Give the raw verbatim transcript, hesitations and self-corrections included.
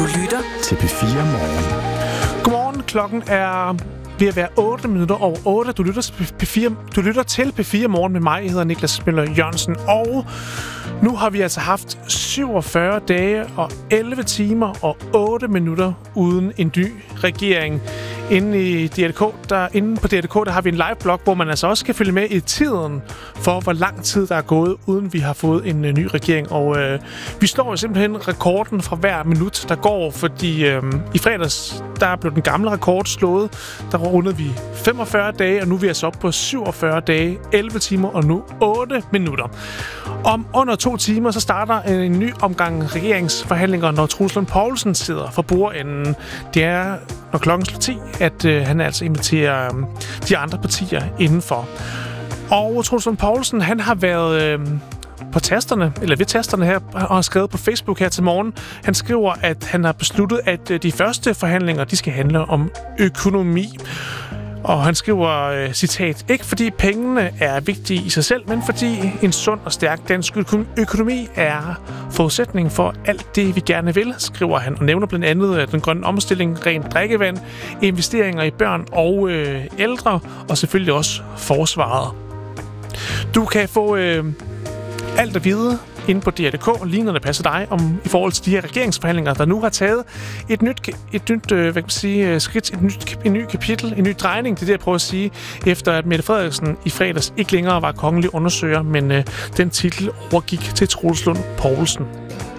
Du lytter til P fire Morgen. Godmorgen, klokken er ved at være otte minutter over otte. Du lytter til P fire, du lytter til P fire Morgen med mig. Jeg hedder Niklas Møller Jørgensen, og nu har vi altså haft syvogfyrre dage og elleve timer og otte minutter uden en ny regering. Inde, i D R K, der, inde på D R K der har vi en live-blog, hvor man altså også kan følge med i tiden for, hvor lang tid der er gået, uden vi har fået en uh, ny regering. Og uh, vi slår jo simpelthen rekorden fra hver minut, der går, fordi uh, i fredags, der blev den gamle rekord slået. Der rundede vi femogfyrre dage, og nu er vi altså oppe på syvogfyrre dage, elleve timer og nu otte minutter. Om under to timer, så starter en ny omgang regeringsforhandlinger, når Troels Lund Poulsen sidder for bordenden. Det er, når klokken slår ti, at øh, han altså inviterer øh, de andre partier indenfor. Og Troels Lund Poulsen, han har været øh, på tasterne, eller ved tasterne her, og har skrevet på Facebook her til morgen. Han skriver, at han har besluttet, at øh, de første forhandlinger, de skal handle om økonomi. Og han skriver, øh, citat, ikke fordi pengene er vigtige i sig selv, men fordi en sund og stærk dansk økonomi er forudsætning for alt det, vi gerne vil, skriver han. Og nævner blandt andet den grønne omstilling, rent drikkevand, investeringer i børn og øh, ældre, og selvfølgelig også forsvaret. Du kan få øh, alt at vide inde på D R K, lige når det passer dig, om i forhold til de her regeringsforhandlinger, der nu har taget et nyt, et nyt hvad kan man sige, skridt, et nyt, en ny kapitel, en ny drejning, det er det, jeg prøver at sige, efter at Mette Frederiksen i fredags ikke længere var kongelig undersøger, men øh, den titel overgik til Troels Lund Poulsen.